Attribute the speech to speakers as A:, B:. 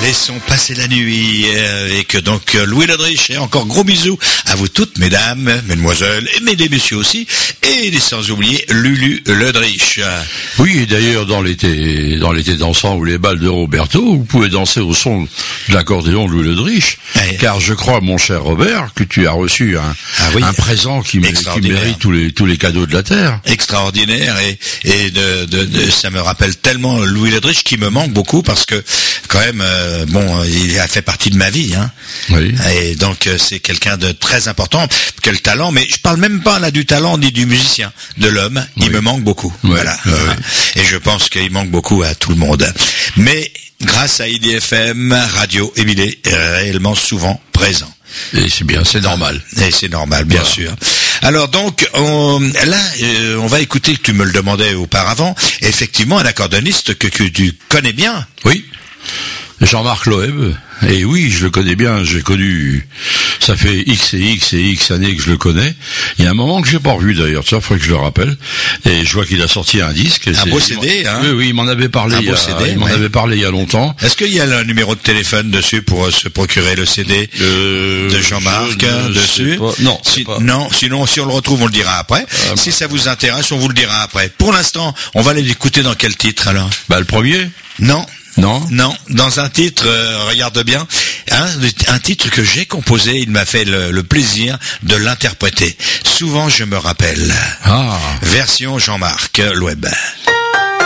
A: Laissons passer la nuit avec donc Louis Ledrich, et encore gros bisous à vous toutes, mesdames, mesdemoiselles et mesdames, messieurs aussi, et sans oublier Lulu Ledrich.
B: Oui, et d'ailleurs dans l'été dansant ou les balles de Roberto, vous pouvez danser au son de l'accordéon de Louis Ledrich, car je crois, mon cher Robert, que tu as reçu un présent qui mérite tous les cadeaux de la terre.
A: Extraordinaire, et ça me rappelle tellement Louis Ledrich qui me manque beaucoup, parce que quand même, il a fait partie de ma vie, hein.
B: Oui.
A: Et donc c'est quelqu'un de très important. Quel talent, mais je parle même pas là du talent ni du musicien, de l'homme. Il me manque beaucoup.
B: Oui.
A: Voilà. Et je pense qu'il manque beaucoup à tout le monde. Mais grâce à IDFM Radio, il est réellement souvent présent.
B: Et c'est bien, c'est normal.
A: Et c'est normal, bien sûr. Alors donc, on va écouter, tu me le demandais auparavant, effectivement un accordéoniste que tu connais bien.
B: Oui, Jean-Marc Loeb. Et oui, je le connais bien, j'ai connu, ça fait X années que je le connais. Il y a un moment que j'ai pas revu d'ailleurs, il faudrait que je le rappelle. Et je vois qu'il a sorti un disque.
A: Un beau CD, hein.
B: Oui, il m'en avait parlé. Il m'en avait parlé il y a longtemps.
A: Est-ce qu'il y a un numéro de téléphone dessus pour se procurer le CD de Jean-Marc dessus?
B: Non.
A: Non, sinon si on le retrouve, on le dira après. Si ça vous intéresse, on vous le dira après. Pour l'instant, on va aller l'écouter dans quel titre alors?
B: Le premier?
A: Non, dans un titre, regarde bien, un titre que j'ai composé, il m'a fait le plaisir de l'interpréter. Souvent je me rappelle. Version Jean-Marc Loeb.